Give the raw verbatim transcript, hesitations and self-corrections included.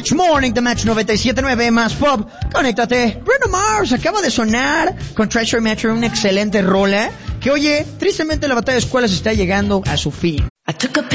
Match Morning, The Match noventa y siete punto nueve, más pop. Conéctate. Bruno Mars acaba de sonar con Treasure Metro, una excelente rola. Que oye, tristemente la batalla de escuelas está llegando a su fin. I took a